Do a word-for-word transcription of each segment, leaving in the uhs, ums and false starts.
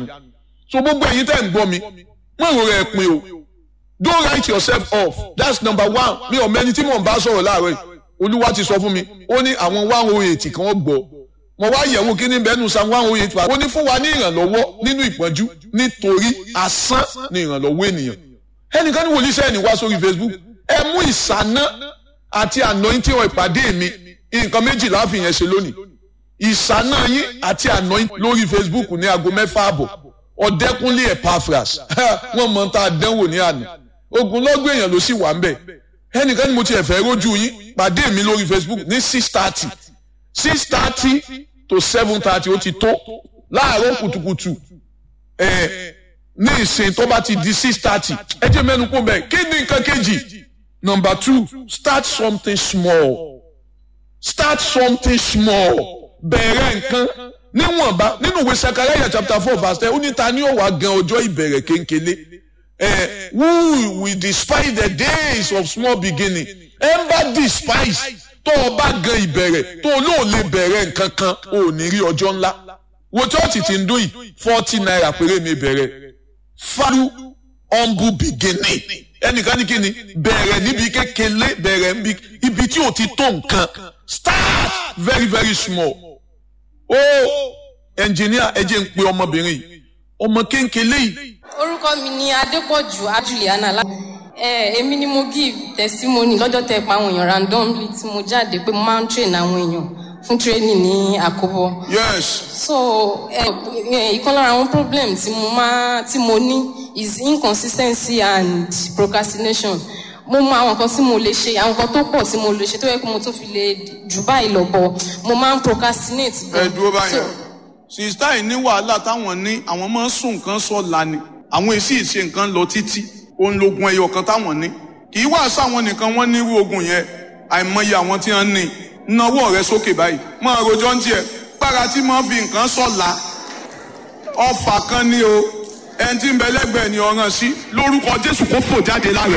ìyanu. So gbogbo ẹ̀yin tẹ́ ń gbọ́ mi mọ̀ ìrora ẹ̀ pin o. Don't write yourself off. That's number one. Mi ò mẹ́ni tí mò ń bá sọ̀rọ̀ láàárọ̀ yìí. Olúwa ti sọ fún mi. Ó ní àwọn one oh eight kan gbọ́. Mo wá yẹ̀wò kíní bẹ́ẹ̀nu Psalm one oh eight wa. Ó ní fún wa ní ìrànlọ́wọ́ nínú ìpọ́njú nítorí asán ni ìrànlọ́wọ́ ènìyàn. Ẹnìkan ní wòlíì sẹ́yìn wá sórí Facebook. Ẹ mú ìsáná àti anointing oil ìpàdé mi. Nǹkan méjìlá fi yẹn ṣe lónìí. Ìsáná yín àti anointing lórí Facebook ní aago mẹ́fà àbọ̀. Ọ̀dẹ́kúnlé Epaphras. Wọ́n mọ̀ tá a dánwò ní àná. Ogunlọ́gọ̀ èèyàn ló sì wà ń bẹ̀. Ẹnìkan ní mo ti ẹ̀fẹ̀ rójú yín pàdé mi lórí Facebook ní six thirty six thirty to seven thirty ó ti tó láàárọ̀ kùtùkùtù ẹ̀ ní ìsìn tó bá ti di six thirty ẹ jẹ́ mẹ́nu kó bẹ́ẹ̀ kí ni nǹkan kejì number two start something small start something small bẹ̀rẹ̀ nǹkan níwọ̀nba nínú ìwé Sakaraya chapter four verse ten ó ní ta ni ó wá gan ọjọ́ ìbẹ̀rẹ̀ kéńkélé. Uh, who will despise the days of small beginning? Ẹ bá despise tó o bá gan ìbẹ̀rẹ̀ tó o lóò lè bẹ̀rẹ̀ nǹkan kan o ò ní rí ọjọ́ ńlá. Wo chọ́ọ̀tì tí ń dún yìí forty naira péré mi bẹ̀rẹ̀. Faru humble beginning. Ẹnìkan ní kíni bẹ̀rẹ̀ níbi kékeré bẹ̀rẹ̀ níbi ibi tí o ti tó nǹkan. Start very very small. Ó ẹnjìníà ẹ jẹ́ ń pe ọmọbìnrin yìí ọmọ kéńkélé yìí. Orúkọ mi ni Adépọ̀jù Juliana. Eh, èmi ni mo give testimony lọ́jọ́ tẹ́ pa àwọn èèyàn randomly tí mo jáde pé mo máa ń train àwọn èèyàn fún training ní Àkóbọ̀. Yes. So ìkan lára àwọn problem tí mo máa tí mo ní is inconsistency and procrastination. Mo mọ àwọn nǹkan tí mo lè ṣe àwọn nǹkan tó pọ̀ tí mo lè ṣe tó yẹ kó mo tó fi lè jù báyìí lọ bọ̀ mo máa ń procrastinate. Ẹ dúró báyìí. Sista yìí ní wàhálà táwọn ní àwọn máa ń sùn nǹkan sọ̀la ni àwọn èsì ìṣe nǹkan lọ títí òun lógun ẹyọ kan táwọn ní kì í wá sáwọn nìkan wọ́n ní irú ogun yẹn àìmọye àwọn tí wọ́n ní náwó rẹ sókè báyìí máa rojọ́ ń tiẹ̀ gbára tí máa fi nǹkan sọ̀la ọfà kan ní o ẹni tí ń bẹ lẹ́gbẹ̀ẹ́ ni ọ̀ràn sí lórúkọ Jésù kó fò jáde lára.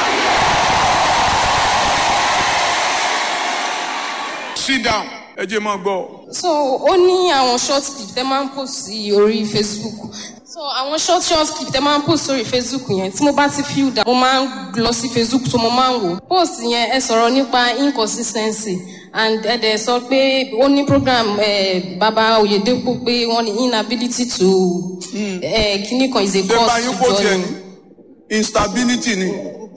Sit down ẹ jẹ́ máa gbọ́. So ó ní àwọn short clip tẹ́ máa ń post sí orí Facebook. So àwọn short short clip tẹ́ máa ń post sórí Facebook yẹn tí mo bá ti feel down mo máa ń lọ sí Facebook tó mo máa ń wò. Post yẹn ẹ sọ̀rọ̀ nípa inconsistency and ẹ dẹ̀ sọ pé ó ní program eh, Baba Oyedepo pé wọ́n ní inability to eh, kíní kan is a cause to journey. Instability ni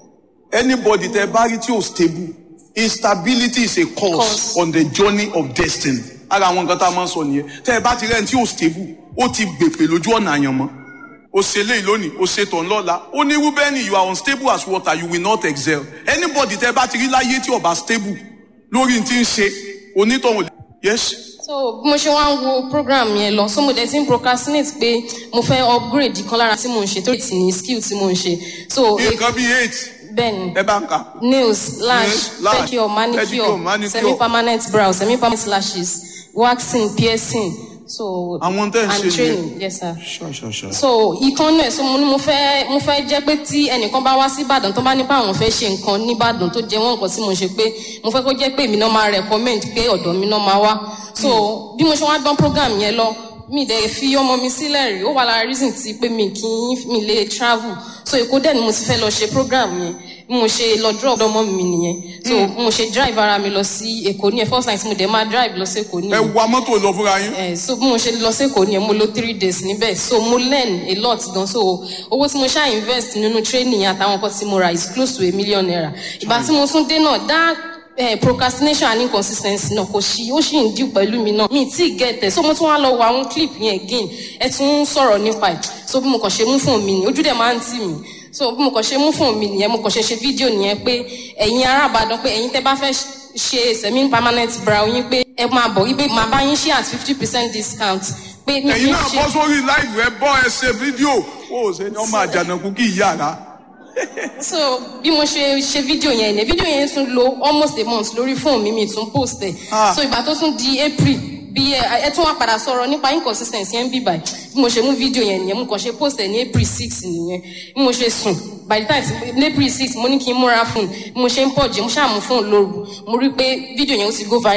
anybody tẹ́ bá rí tí ò stable instability is a cause, cause on the journey of destiny. Ara àwọn nǹkan tá a máa ń sọ nìyẹn tẹ́ ẹ bá ti rẹ́ni tí ò stable ó ti gbèpè lójú ọ̀nà àyànmọ́ ó ṣe léyìí lónìí ó ṣe tàn lọ́la ó ní Rúbẹ́nì you are unstable as water you will not excel. Anybody tẹ́ ẹ bá ti rí láyé tí ó bá stable lórí tí ń ṣe onítọ̀hún. Yes. So bí mo ṣe wá ń wo program yẹn lọ so mo dẹ̀ ti ń procrastinate pé mo fẹ́ upgrade kan lára tí mo ń ṣe tó ti ní skill tí mo ń ṣe. So nǹkan bíi eight. Bẹ́ẹ̀ni. Ẹ bá ń kà. Nails, lash, pedicure, manicure, semi-permanent brows, semi-permanent lashes, waxing, piercing. So àwọn tẹ́ ń ṣe and training, yes sir. Sure, sure, sure. So ìkan náà so mo ní mo fẹ́ mo fẹ́ jẹ́ pé tí ẹnìkan bá wá sí Ìbàdàn tó bá nípa àwọn fẹ́ ṣe nǹkan ní Ìbàdàn tó jẹ́ wọ́n nǹkan tí mo ṣe pé mo fẹ́ kó jẹ́ pé èmi náà máa recommend pé ọ̀dọ̀ mi náà máa wá. So bí mo ṣe wá gbọ́n program yẹn lọ mi dẹ̀ fi ọmọ mi sílẹ̀ rí ó wà lára reason tí pé mi kì í mi lè travel so Èkó dẹ̀ ni mo ti fẹ́ lọ ṣe program yẹn mo ṣe lọ drop ọmọ mi nìyẹn so mo ṣe drive ara mi lọ sí Èkó ní ẹ first time mo dẹ̀ máa drive lọ sí Èkó ní. ẹ wa mọ́tò lọ fúnra yín. ẹ so bí mo ṣe lọ sí Èkó ní ẹ mo lò three days níbẹ̀ so mo learn a lot gan so owó tí mo ṣáà invest nínú training àtàwọn nǹkan tí mo rà is close to a million naira ìgbà tí mo tún dé náà dá Eh, procrastination and inconsistency náà kò sí ó sì ń dì pẹ̀lú mi náà mi tí get ẹ̀ so mo tún wá lọ wo àwọn clip yẹn again ẹ tún ń sọ̀rọ̀ nípa ẹ̀ so bí mo kàn ṣe mú fún mi ni ojú dẹ̀ máa ń tì mí so bí mo kàn ṣe mú fún mi nìyẹn mo kàn ṣe ṣe fídíò nìyẹn pé ẹ̀yin ará Ìbàdàn pé ẹ̀yin tẹ́ bá fẹ́ ṣe semi permanent brow yín pé ẹ máa bọ̀ wípé màá bá yín ṣe at fifty percent discount pé mi ẹ̀yin náà bọ́ sórí live ẹ bọ́ ẹ ṣe fídíò ó ṣe ni ọmọ àjànàkú kì í yára. So bí mo ṣe ṣe fídíò yẹn ní fídíò yẹn tún lò almost a month lórí fóònù mi mi tún post ẹ so ìgbà tó tún di April bí ẹ tún wá padà sọ̀rọ̀ nípa inconsistency yẹn bí báyìí bí mo ṣe mú fídíò yẹn nìyẹn mo kàn ṣe post ẹ ní April six nìyẹn bí mo ṣe sùn by the time ní April six mo ní kí n múra fún un bí mo ṣe ń pọ̀ jẹ́ mo ṣáà mú fóònù lóru mo rí pé fídíò yẹn ó ti go viral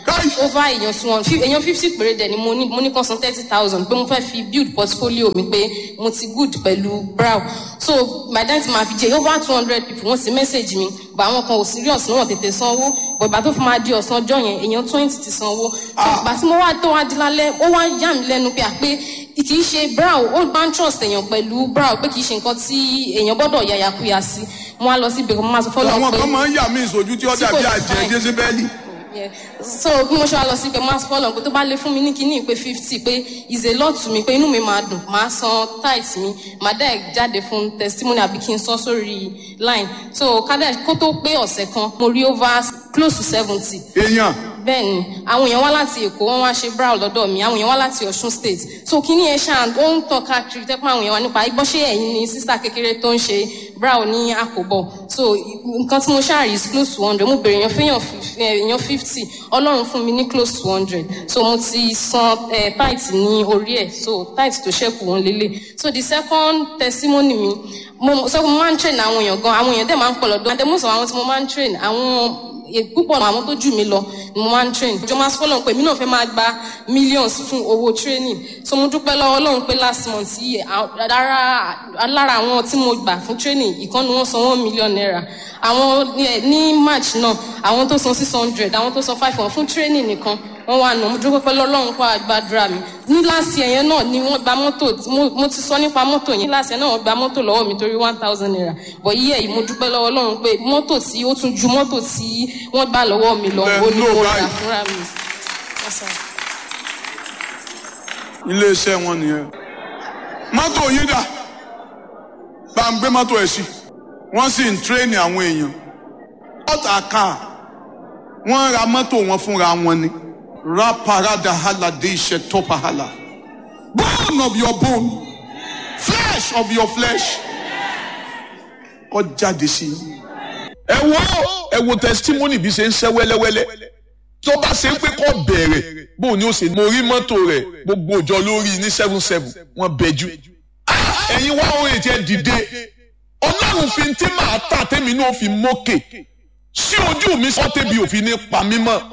over èèyàn tí wọn èèyàn fifty péré dẹ̀ ni mo ní mo ní kan san thirty thousand pé mo fẹ́ fi build portfolio mi pé mo ti good pẹ̀lú brow so by then ti máa fi jẹ over two hundred people wọ́n sì message mi but àwọn kan ò serious ní wọ́n tètè sanwó but ìgbà tó fi máa di ọ̀sán ọjọ́ yẹn èèyàn twenty ti sanwó so ìgbà tí mo wá tó wá di lálẹ́ ó wá yà mí lẹ́nu pé àpé kì í ṣe brow ó máa ń trust èèyàn pẹ̀lú brow pé kì í ṣe nǹkan tí èèyàn gbọ́dọ̀ yàyàkuyà sí mo wá lọ sí ibẹ̀ mo máa sọ fọ́lọ́ pé àwọn kan máa ń yà mí ìsojú tí ó dàbí àjẹ́ jésìbẹ́lì. Yeah. So bí mo ṣe wá lọ sí pé mass follow pé tó bá lè fún mi ní kíní pé fifty pé is a lot to me pé inú mi máa dùn máa san tithe mi máa dẹ̀ jáde fún testimony àbí kí n sọ sórí line so kádà kó tó pé ọ̀sẹ̀ kan mo rí over close to seventy. èèyàn. bẹ́ẹ̀ni àwọn èèyàn wá láti èkó wọ́n wá ṣe brow lọ́dọ̀ mi àwọn èèyàn wá láti ọ̀ṣun state so kíní ẹ̀ ṣáà ó ń tọ́ káàkiri tẹ́pọ̀ àwọn èèyàn wá nípa ìgbọ́ṣẹ́ ẹ̀yìn ni sísá kékeré tó ń ṣe brow ní àkóbọ̀ so nǹkan tí mo ṣáà rí is close to one hundred mo bèrè èèyàn fẹ́yàn èèyàn fifty ọlọ́run fún mi ní close to one hundred so mo ti san eh, tithe ní orí ẹ̀ so tithe tó ṣẹ́kù wọn lélẹ̀ so the second testimony mi mo sọ pé mo máa ń train àwọn èèyàn gan àwọn èèyàn dẹ̀ máa ń pọ̀ lọ́dọ̀ and most of àwọn tí mo máa ń train àwọn púpọ̀ àwọn tó jù mí lọ ni mo máa ń train ìjọ máa fọ́lọ́n pé èmi náà fẹ́ máa gba millions fún owó training so mo dúpẹ́ lọ́wọ́ ọlọ́run pé last month yìí lára àwọn tí mo gbà fún training ìkan ni wọ́n san one million naira àwọn ní march náà àwọn tó san six hundred àwọn tó san five hundred fún training nìkan wọ́n wà nù mo dúpẹ́ pẹ́ lọ́lọ́run kó àgbàdúrà mi ní last year yẹn náà ni wọ́n gba mọ́tò mo ti sọ nípa mọ́tò yẹn last year náà wọ́n gba mọ́tò lọ́wọ́ mi torí one thousand naira but yíyẹ yìí mo dúpẹ́ lọ́wọ́ ọlọ́run pé mọ́tò tí ó tún ju mọ́tò tí wọ́n gbà lọ́wọ́ mi lọ ó ní mo rà fúnra mi. iléeṣẹ́ wọn nìyẹn mọ́tò yín dà bá ń gbé mọ́tò ẹ̀ sí wọ́n sì ń tírẹ́ẹ̀nì àwọn èèyàn ọ̀tà ká wọ́n ra mọ́tò wọn fúnra wọn ni raparada halade iṣẹ́ tọ́pa hala bone of your bone flesh of your flesh kọ́ jáde sí i. ẹ wo ẹ wo testimony bí ṣe ń ṣe wẹ́lẹ́wẹ́lẹ́ tó bá ṣe ń pé kọ́ bẹ̀rẹ̀ bóun ni ó ṣe mo rí mọ́tò rẹ̀ gbogbo òjò lórí ní seven seven wọ́n bẹ̀jú ẹ̀yin wá orin tí ẹ dìde ọlọ́run fi tí màá tà tẹ́mi náà fi mókè sí ojú mi sọ tẹ́bi òfin ní pa mí mọ́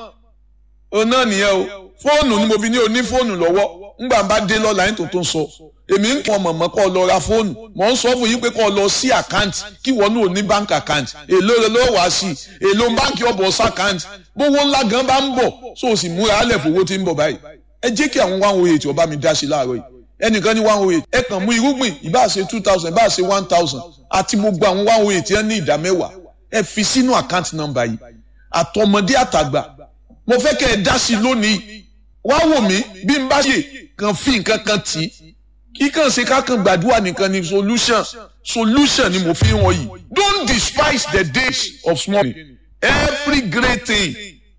ọ náà nìyẹn o fóònù ni mo fi ní oní fóònù lọ́wọ́ ńgbà bá dé lọ́la yín tó tó ń sọ èmi ń kọ́ mọ̀mọ́ kọ́ lọ ra fóònù mọ̀ ń sọ fún yín pé kọ́ lọ sí àkáǹtì kí wọ́n ní òní báńkì àkáǹtì èlò rẹ̀ ló wá sí èlò báńkì ọ̀bọ̀ sàkáǹtì gbówó ńlá gan bá ń bọ̀ so o sì múra álẹ̀ fowó tí ń bọ̀ báyìí ẹ jẹ́ kí àwọn one oh eight ọba mi dá sí láàárọ̀ yìí ẹnìkan ní one oh eight ẹ kàn mú irúgbìn ìbá ṣe two thousand ìbá ṣe one thousand àti gbogbo àwọn one oh eight yẹn ní ìdá mẹ́wàá ẹ fi sínú àkáǹtì nọ́mbà yìí àtọmọdé àtàgbà mo fẹ́ kẹ́ ẹ dá sí lónìí wá wò mí bí n bá ṣe kàn fi nǹkan kan tì í kíkàn ṣe kákan gbàdúrà nìkan ni solution solution ni mo fi hàn yìí don't despise the days of small things every great thing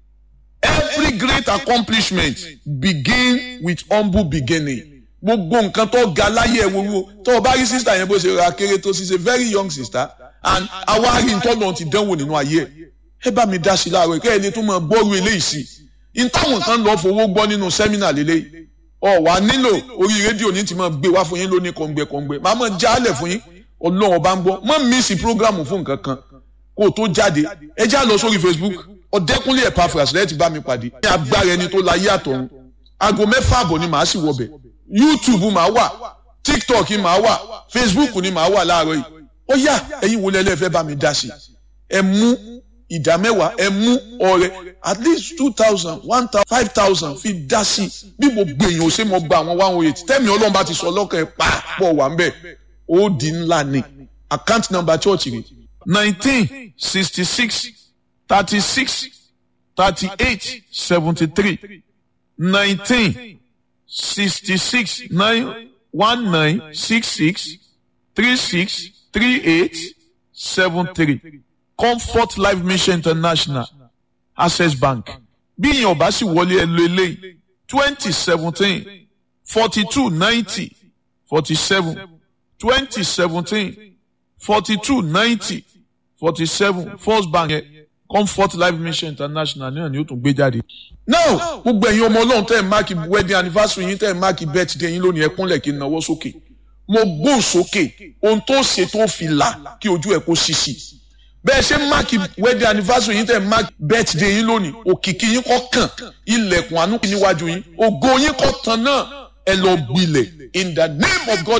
every great accomplishment begin with humble beginning gbogbo nǹkan tó ga láyé ẹ wo tó o bá rí sister yẹn bó ṣe ra kéré tó ṣe ṣe very young sister and awárí ntọ́lọ́ ti dánwò nínú ayé ẹ ẹ bá mi dá sí láàárọ̀ kẹ́ ẹ lè tún máa gbọ́rú eléyìí sí i táwọn kan lọ fowó gbọ́ nínú sẹ́mínà lélẹ́yìí ọ wà nílò orí rédíò ní ti máa gbé wá fún yín lóní kọ̀ǹgbẹ̀kọ̀ǹgbẹ̀ máa máa jálẹ̀ fún yín ọlọ́run ọba ń gbọ́ mọ́ mísì prógrámù fún nǹkan kan kó o tó jáde ẹ já lọ sórí Facebook ọ̀dẹ́kúnlé Epaphras lẹ́yìn tí bá mi pàdé ní agbára ẹni tó láyé àtọ̀run aago mẹ́fà àbọ̀ ni màá sì wọbẹ̀ YouTube màá wà TikTok màá wà Facebook ni màá wà láàárọ̀ yìí ó yá ẹ̀yin wo lẹ́lẹ́ fẹ́ bá mi dá sí ẹ mú ìdá mẹ́wàá ẹ mú ọrẹ at least two thousand one thousand five thousand fi dá sí bí gbogbo èèyàn ò ṣe mọ gba àwọn one oh eight tẹ́mi ọlọ́run bá ti sọ lọ́kàn ẹ̀ pàápọ̀ wà ń bẹ̀ ó di ńlá ni account number church rẹ̀ nineteen sixty six thirty six thirty eight seventy three nineteen sixty six nine one nine six six three six three eight seven three. Comfort Life Mission International Access Bank bí ìyẹn ọba sì wọlé ẹ lo eléyìí twenty seventeen forty two ninety forty seven twenty seventeen forty two ninety forty seven First Bank yẹn Comfort Life Mission International náà ni ó tún gbé jáde. now gbogbo ẹ̀yin ọmọ ọlọ́run tẹ́ ẹ̀ máàkì wedding anniversary yín tẹ́ ẹ̀ máàkì birthday yín lónìí ẹ kúnlẹ̀ kí n náwó sókè mo gbóhùn sókè ohun tó ṣe tó fi là kí ojú ẹ̀ kó ṣíṣì bẹ́ẹ̀ ṣe máàkì wedding anniversary yín tẹ̀ máàkì birthday yín lónìí òkìkí yín kọ́ kàn ilẹ̀kùn àánú níwájú yín ògo yín kọ́ tán náà ẹ lọ gbilẹ̀ in the name of God.